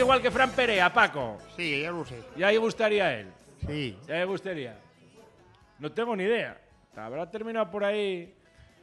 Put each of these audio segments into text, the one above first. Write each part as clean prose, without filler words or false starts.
igual que Fran Perea, Paco. Sí, ya lo sé. Y ahí gustaría a él. Sí. Ya me gustaría. No tengo ni idea. Habrá terminado por ahí.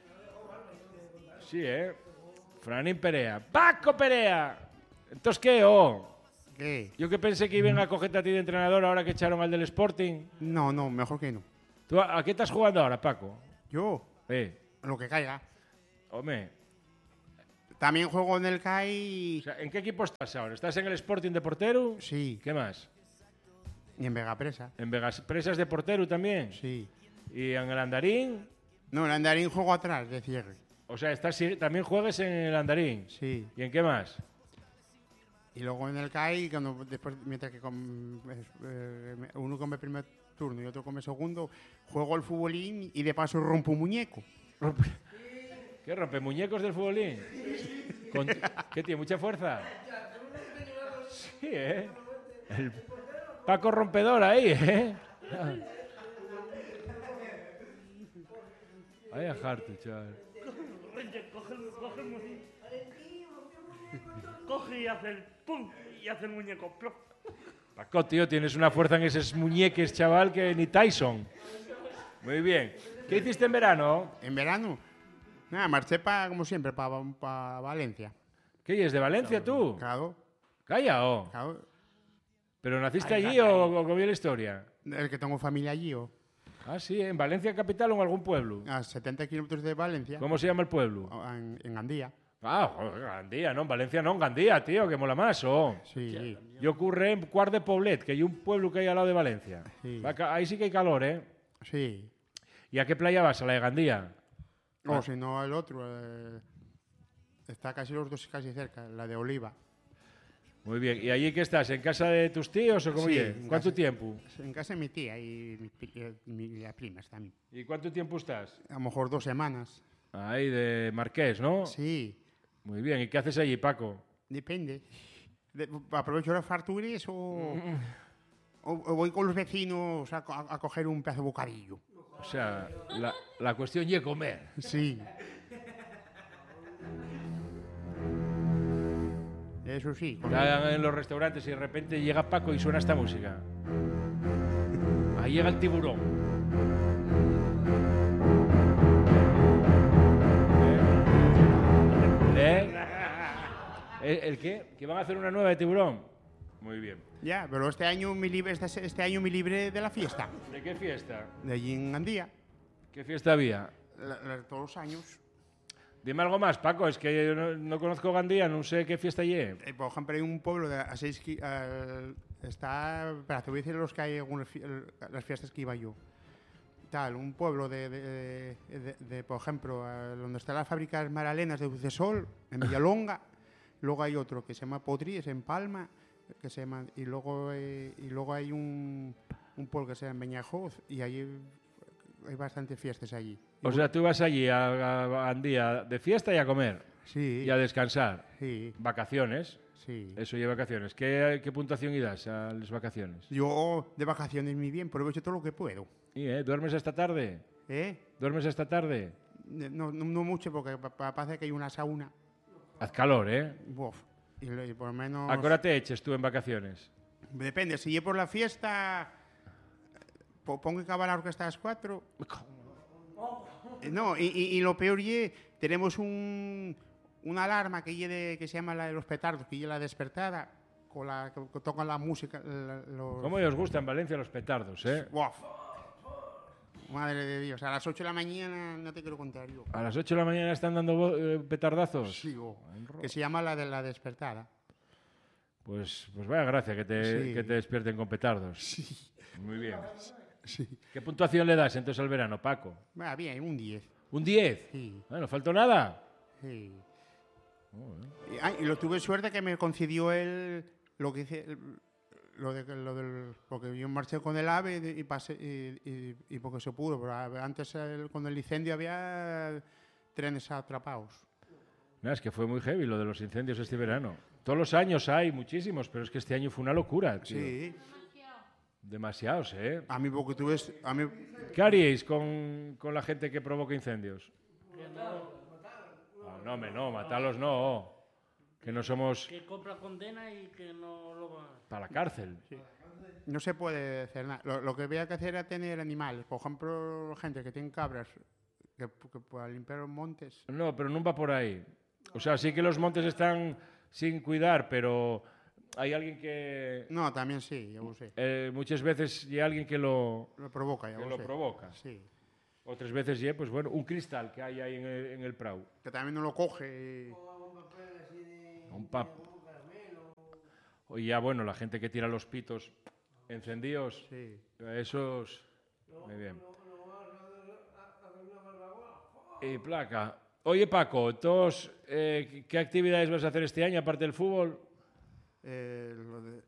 Sí, Franín Perea. ¡Paco Perea! ¿Entonces qué, ¿Qué? Yo que pensé que iban a cogerte a ti de entrenador ahora que echaron al del Sporting. No, mejor que no. ¿Tú a qué estás jugando ahora, Paco? Yo, lo que caiga. Hombre. También juego en el CAI. O sea, ¿en qué equipo estás ahora? ¿Estás en el Sporting de portero? Sí. ¿Qué más? Y en Vegapresa. ¿En Vegas Presas de portero también? Sí. ¿Y en el Andarín? No, el Andarín juego atrás, de cierre. O sea, también juegas en el Andarín. Sí. ¿Y en qué más? Y luego en el CAI, después, mientras que uno come primer turno y otro come segundo, juego al futbolín y de paso rompo un muñeco. ¿Qué rompe? ¿Muñecos del futbolín? ¿Qué tiene? ¿Mucha fuerza? Sí, El Paco rompedor ahí, Vaya harto, chaval. Coge y hace el pum y hace el muñeco. Plop. Paco, tío, tienes una fuerza en esos muñeques, chaval, que ni Tyson. Muy bien. ¿Qué hiciste en verano? ¿En verano? Nada, marché como siempre, para Valencia. ¿Qué es de Valencia tú? Claro. Calla, Claro. ¿Pero naciste allí o cómo la historia? El que tengo familia allí, Ah, sí, ¿en Valencia capital o en algún pueblo? a 70 kilómetros de Valencia. ¿Cómo se llama el pueblo? En Gandía. Ah, joder, Gandía, no, en Valencia no, en Gandía, tío, que mola más, Sí. Yo ocurre en Cuart de Poblet, que hay un pueblo que hay al lado de Valencia. Sí. Ahí sí que hay calor, Sí. ¿Y a qué playa vas? ¿A la de Gandía? O si no, el otro. Está casi los dos casi cerca, la de Oliva. Muy bien. ¿Y allí qué estás? ¿En casa de tus tíos o cómo Sí, es? en ¿Cuánto casa. tiempo? En casa de mi tía y las primas también. ¿Y cuánto tiempo estás? A lo mejor 2 semanas. Ahí de Marqués, ¿no? Sí. Muy bien. ¿Y qué haces allí, Paco? Depende. Aprovecho las farturas o voy con los vecinos a coger un pedazo de bocadillo. O sea, la cuestión es comer. Sí. Eso sí. Están en los restaurantes y de repente llega Paco y suena esta música. Ahí llega el tiburón. ¿El qué? ¿Que van a hacer una nueva de tiburón? Muy bien. Ya, pero este año me libre de la fiesta. ¿De qué fiesta? De allí en Gandía. ¿Qué fiesta había? Todos los años. Dime algo más, Paco, es que yo no conozco Gandía, no sé qué fiesta hay. Por ejemplo, hay un pueblo a 6 está... Espera, te voy a decir los que hay las fiestas que iba yo. Tal, un pueblo por ejemplo, donde está la fábrica de Maralenas de Ucesol, en Villalonga. Luego hay otro que se llama Potries, en Palma, que se llama, y luego hay un pueblo que se llama Beñajoz, y ahí hay bastantes fiestas allí. O sea, tú vas allí a Gandía de fiesta y a comer. Sí. Y a descansar. Sí. Vacaciones. Sí. Eso y vacaciones. ¿Qué puntuación y das a las vacaciones? Yo de vacaciones muy bien, aprovecho todo lo que puedo. ¿Y, duermes esta tarde? ¿Duermes esta tarde? No mucho, porque parece que hay una sauna. Haz calor, Uf, y por lo menos... ¿A qué hora te eches tú en vacaciones? Depende, si yo por la fiesta pongo que acaba la orquesta a las 4. No, y lo peor es, tenemos una alarma que se llama la de los petardos, que es la despertada, que toca la música. ¿Cómo os gustan en Valencia los petardos, Uf. Madre de Dios, a las 8 de la mañana no te quiero contar yo. ¿A las 8 de la mañana están dando petardazos? Sí, que se llama la de la despertada. Pues vaya gracia que te despierten con petardos. Sí. Muy bien. Sí. ¿Qué puntuación le das entonces al verano, Paco? Bien, un 10. ¿Un 10? Sí. Bueno, ¿faltó nada? Sí. Y lo tuve suerte que me concedió lo que hice... porque yo marché con el AVE y pasé y porque se pudo, pero antes con el incendio había trenes atrapados. No, es que fue muy heavy lo de los incendios este verano. Todos los años hay muchísimos, pero es que este año fue una locura, tío. Sí. Demasiados, A mí porque tú ves... ¿Qué haríais con la gente que provoca incendios? No, matarlos no. Que no somos Que compra condena y que no lo va. para la cárcel. No se puede hacer nada. Lo que había que hacer era tener animales. Por ejemplo, gente que tiene cabras que para limpiar los montes. No, pero non va por aí. O sea, sí que los montes están sin cuidar, pero hay alguien que No, también sí, ya lo sé. muchas veces hay alguien que lo Lo provoca, ya que lo lo sé. provoca. Sí. Otras veces ya, pues bueno, un cristal que hay ahí en el prau. Que también no lo coge. Un pap. O ya, bueno, la gente que tira los pitos encendidos, Sí. esos... Muy bien. Y placa. Oye, Paco, entonces, ¿qué actividades vas a hacer este año aparte del fútbol?